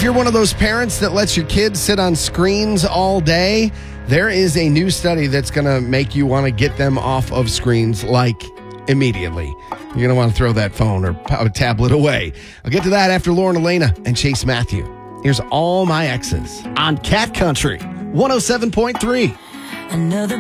if you're one of those parents that lets your kids sit on screens all day, there is a new study that's going to make you want to get them off of screens like immediately. You're going to want to throw that phone or tablet away. I'll get to that after Lauren Elena and Chase Matthew. Here's All My Exes on Cat Country 107.3. Another